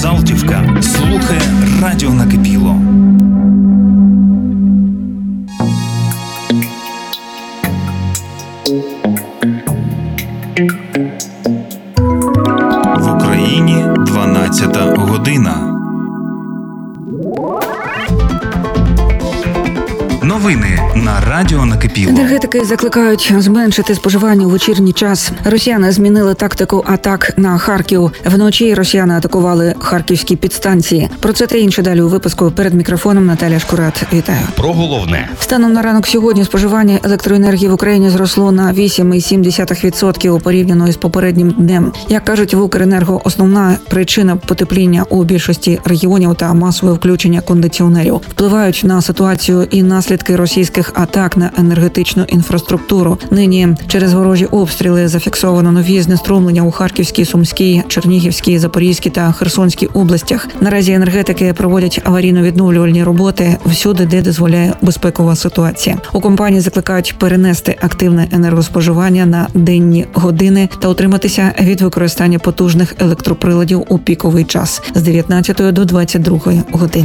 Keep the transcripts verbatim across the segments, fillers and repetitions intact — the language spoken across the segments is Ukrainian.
Салтівка слухає радіо «Накипіло». В Україні дванадцята година. Новини на радіо «Накипіло». Енергетики закликають зменшити споживання у вечірній час. Росіяни змінили тактику атак на Харків. Вночі росіяни атакували харківські підстанції. Про це та інше далі у випуску. Перед мікрофоном Наталя Шкурат. Вітаю. Про головне. Станом на ранок сьогодні споживання електроенергії в Україні зросло на вісім цілих сім десятих відсотка порівняно із попереднім днем. Як кажуть в Укренерго, основна причина потепління у більшості регіонів та масове включення кондиціонерів впливають на ситуацію і наслідки російських атак на енергетичну інфраструктуру. Нині через ворожі обстріли зафіксовано нові знеструмлення у Харківській, Сумській, Чернігівській, Запорізькій та Херсонській областях. Наразі енергетики проводять аварійно-відновлювальні роботи всюди, де дозволяє безпекова ситуація. У компанії закликають перенести активне енергоспоживання на денні години та утриматися від використання потужних електроприладів у піковий час з дев'ятнадцятої до двадцять другої години.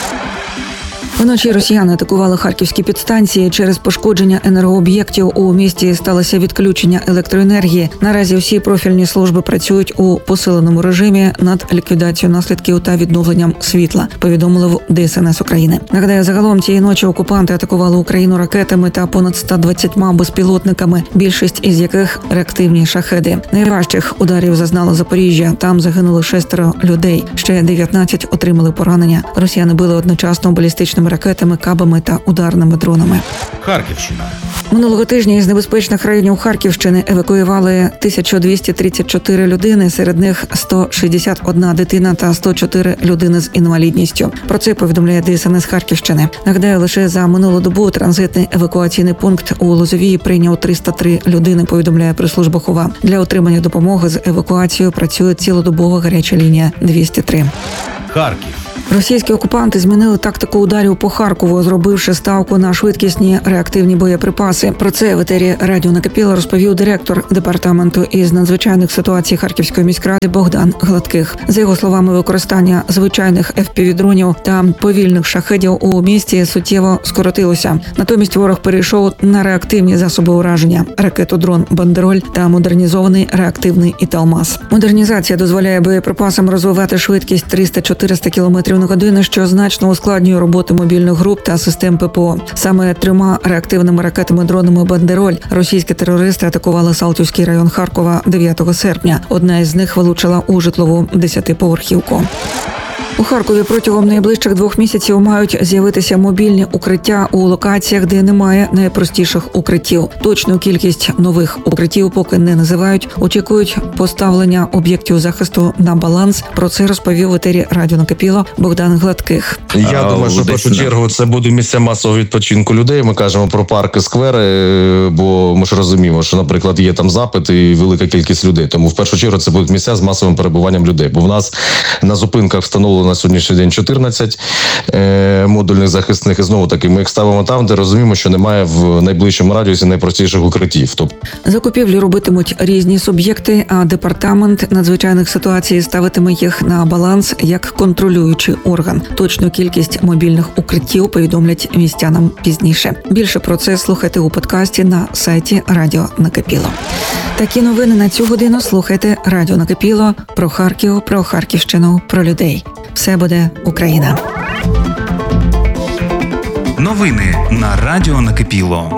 Вночі росіяни атакували харківські підстанції. Через пошкодження енергооб'єктів у місті сталося відключення електроенергії. Наразі всі профільні служби працюють у посиленому режимі над ліквідацією наслідків та відновленням світла, повідомили в Д С Н С України. Нагадаю, загалом цієї ночі окупанти атакували Україну ракетами та понад ста двадцятьма безпілотниками, більшість із яких реактивні шахеди. Найважчих ударів зазнало Запоріжжя. Там загинули шестеро людей. Ще дев'ятнадцять отримали поранення. Росіяни били одночасно балістичними ракетами, кабами та ударними дронами. Харківщина. Минулого тижня із небезпечних районів Харківщини евакуювали тисячу двісті тридцять чотири людини, серед них сто шістдесят одна дитина та сто чотири людини з інвалідністю. Про це повідомляє Д С Н С Харківщини. Нагадаю, лише за минулу добу транзитний евакуаційний пункт у Лозовії прийняв триста три людини, повідомляє прес-служба ХОВА. Для отримання допомоги з евакуацією працює цілодобова гаряча лінія двісті три. Харків. Російські окупанти змінили тактику ударів по Харкову, зробивши ставку на швидкісні реактивні боєприпаси. Про це в етері радіо «Накипіло» розповів директор департаменту із надзвичайних ситуацій Харківської міськради Богдан Гладких. За його словами, використання звичайних еф пі ві-дронів та повільних шахедів у місті суттєво скоротилося. Натомість ворог перейшов на реактивні засоби ураження – ракету-дрон «Бандероль» та модернізований реактивний «Італмаз». Модернізація дозволяє боєприпасам розвивати швидкість триста-чотириста кілометрів на годину, що значно ускладнює роботу мобільних груп та систем П П О. Саме трьома реактивними ракетами-дронами «Бандероль» російські терористи атакували Салтівський район Харкова дев'ятого серпня. Одна із них влучила у житлову десятиповерхівку. У Харкові протягом найближчих двох місяців мають з'явитися мобільні укриття у локаціях, де немає найпростіших укриттів. Точну кількість нових укриттів поки не називають. Очікують поставлення об'єктів захисту на баланс. Про це розповів в етері радіо «Накипіло» Богдан Гладких. Я а, думаю, що в першу чергу це буде місця масового відпочинку людей. Ми кажемо про парки, сквери, бо ми ж розуміємо, що, наприклад, є там запит і велика кількість людей. Тому в першу чергу це будуть місця з масовим перебуванням людей. Бо в нас на зупинках встановлено на сьогоднішній день чотирнадцять е, модульних захисних. І знову таки, ми їх ставимо там, де розуміємо, що немає в найближчому радіусі найпростіших укриттів. Тобто закупівлі робитимуть різні суб'єкти, а департамент надзвичайних ситуацій ставитиме їх на баланс як контролюючий орган. Точну кількість мобільних укриттів повідомлять містянам пізніше. Більше про це слухайте у подкасті на сайті радіо «Накипіло». Такі новини на цю годину слухайте радіо «Накипіло» про Харків, про Харківщину, про людей. Все буде Україна. Новини на радіо «Накипіло».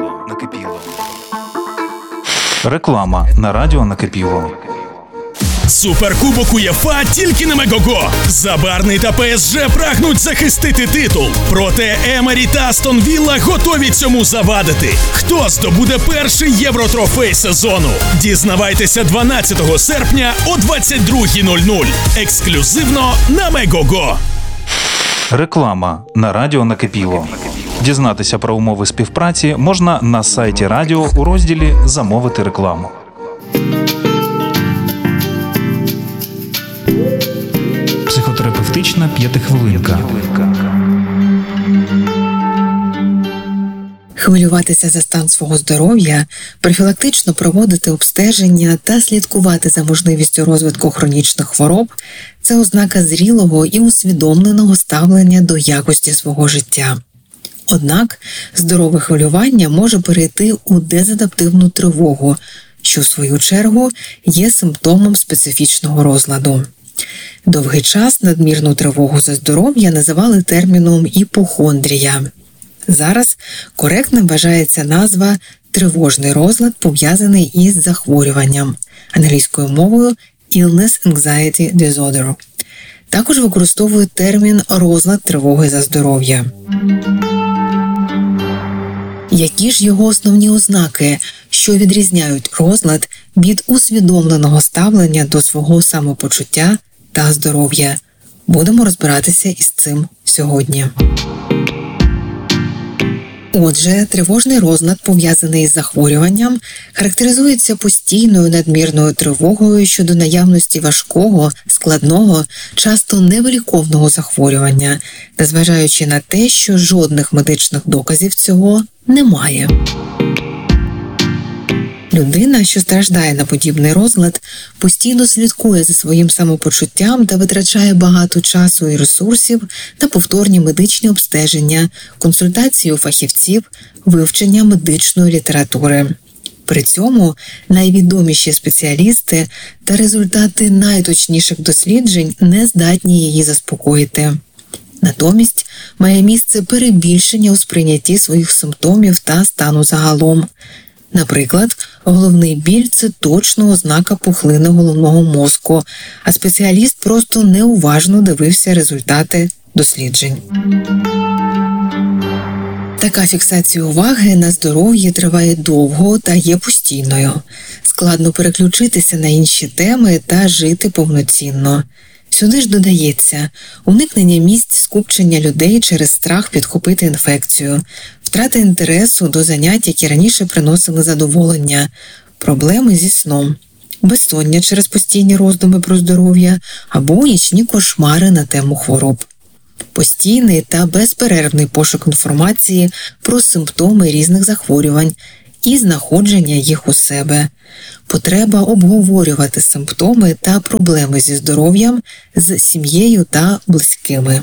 Реклама на радіо «Накипіло». Суперкубок УЄФА тільки на Мегого. Забарний та Пе Ес Же прагнуть захистити титул. Проте Емері та Астон Вілла готові цьому завадити. Хто здобуде перший євротрофей сезону? Дізнавайтеся дванадцятого серпня о двадцять другій нуль нуль. Ексклюзивно на Мегого. Реклама на радіо «Накипіло». Дізнатися про умови співпраці можна на сайті радіо у розділі «Замовити рекламу». Психотерапевтична п'ятихвилинка. Хвилюватися за стан свого здоров'я, профілактично проводити обстеження та слідкувати за можливістю розвитку хронічних хвороб – це ознака зрілого і усвідомленого ставлення до якості свого життя. Однак здорове хвилювання може перейти у дезадаптивну тривогу, що в свою чергу є симптомом специфічного розладу. Довгий час надмірну тривогу за здоров'я називали терміном іпохондрія. Зараз коректним вважається назва «тривожний розлад, пов'язаний із захворюванням», англійською мовою «illness anxiety disorder». Також використовують термін «розлад тривоги за здоров'я». Які ж його основні ознаки, що відрізняють розлад від усвідомленого ставлення до свого самопочуття та здоров'я? Будемо розбиратися із цим сьогодні. Отже, тривожний розлад, пов'язаний із захворюванням, характеризується постійною надмірною тривогою щодо наявності важкого, складного, часто невиліковного захворювання, незважаючи на те, що жодних медичних доказів цього немає. Людина, що страждає на подібний розлад, постійно слідкує за своїм самопочуттям та витрачає багато часу і ресурсів на повторні медичні обстеження, консультацію фахівців, вивчення медичної літератури. При цьому найвідоміші спеціалісти та результати найточніших досліджень не здатні її заспокоїти. Натомість має місце перебільшення у сприйнятті своїх симптомів та стану загалом. Наприклад, головний біль – це точно ознака пухлини головного мозку, а спеціаліст просто неуважно дивився результати досліджень. Така фіксація уваги на здоров'ї триває довго та є постійною. Складно переключитися на інші теми та жити повноцінно. Сюди ж додається уникнення місць скупчення людей через страх підхопити інфекцію, втрата інтересу до занять, які раніше приносили задоволення, проблеми зі сном, безсоння через постійні роздуми про здоров'я або нічні кошмари на тему хвороб. Постійний та безперервний пошук інформації про симптоми різних захворювань і знаходження їх у себе. Потреба обговорювати симптоми та проблеми зі здоров'ям з сім'єю та близькими.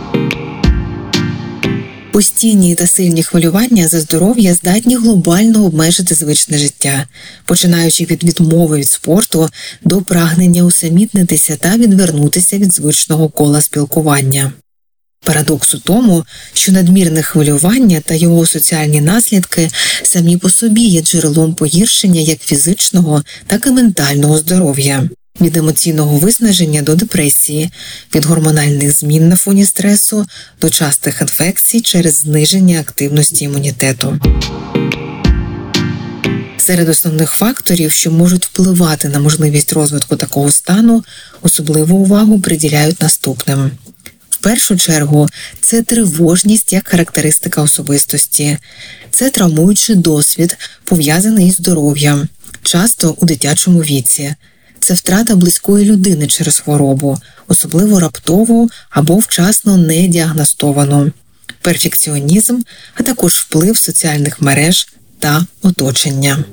Постійні та сильні хвилювання за здоров'я здатні глобально обмежити звичне життя, починаючи від відмови від спорту до прагнення усамітнитися та відвернутися від звичного кола спілкування. Парадокс у тому, що надмірне хвилювання та його соціальні наслідки самі по собі є джерелом погіршення як фізичного, так і ментального здоров'я. Від емоційного виснаження до депресії, від гормональних змін на фоні стресу до частих інфекцій через зниження активності імунітету. Серед основних факторів, що можуть впливати на можливість розвитку такого стану, особливу увагу приділяють наступним. В першу чергу, це тривожність як характеристика особистості. Це травмуючий досвід, пов'язаний із здоров'ям, часто у дитячому віці. Це втрата близької людини через хворобу, особливо раптову або вчасно не діагностовану. Перфекціонізм, а також вплив соціальних мереж та оточення.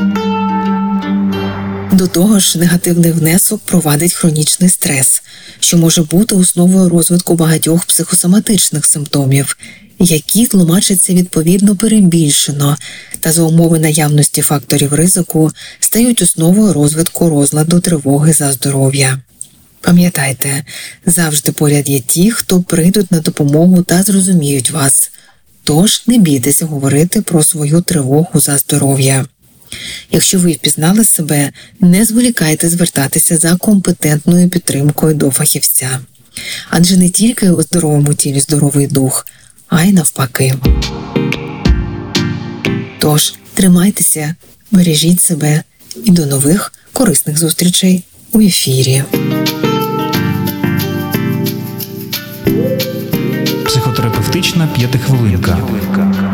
До того ж, негативний внесок провадить хронічний стрес, що може бути основою розвитку багатьох психосоматичних симптомів, які тлумачаться відповідно перебільшено та за умови наявності факторів ризику стають основою розвитку розладу тривоги за здоров'я. Пам'ятайте, завжди поряд є ті, хто прийдуть на допомогу та зрозуміють вас. Тож не бійтеся говорити про свою тривогу за здоров'я. Якщо ви впізнали себе, не зволікайте звертатися за компетентною підтримкою до фахівця. Адже не тільки у здоровому тілі здоровий дух, а й навпаки. Тож, тримайтеся, бережіть себе і до нових корисних зустрічей у ефірі. Психотерапевтична п'ятихвилинка.